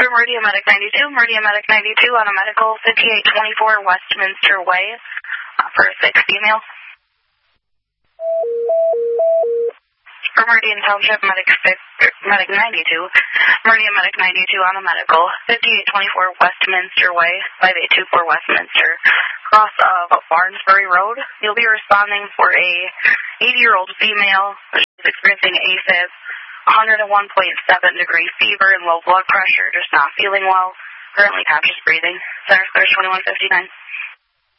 For Meridian Medic 92, Meridian Medic 92 on a medical 5824 Westminster Way for a 6 female. For Meridian Township Medic 92, Meridian Medic 92 on a medical 5824 Westminster Way, 5824 Westminster, cross of Barnesbury Road. You'll be responding for a 80-year-old female. She's experiencing AFib, 101.7 degree fever and low blood pressure, just not feeling well. Currently conscious breathing. Center Square 2159.